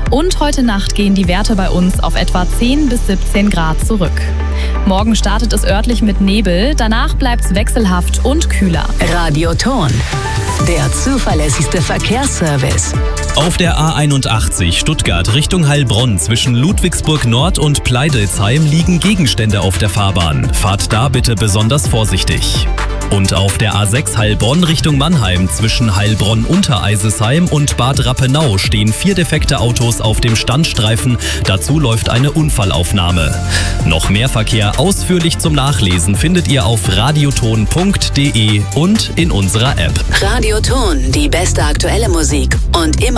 Und heute Nacht gehen die Werte bei uns auf etwa 10 bis 17 Grad zurück. Morgen startet es örtlich mit Nebel, danach bleibt es wechselhaft und kühler. Radioton, der zuverlässigste Verkehrsservice. Auf der A81 Stuttgart Richtung Heilbronn zwischen Ludwigsburg Nord und Pleidelsheim liegen Gegenstände auf der Fahrbahn. Fahrt da bitte besonders vorsichtig. Und auf der A6 Heilbronn Richtung Mannheim zwischen Heilbronn-Untereisesheim und Bad Rappenau stehen 4 defekte Autos auf dem Standstreifen. Dazu läuft eine Unfallaufnahme. Noch mehr Verkehr ausführlich zum Nachlesen findet ihr auf radioton.de und in unserer App. Radioton, die beste aktuelle Musik und immer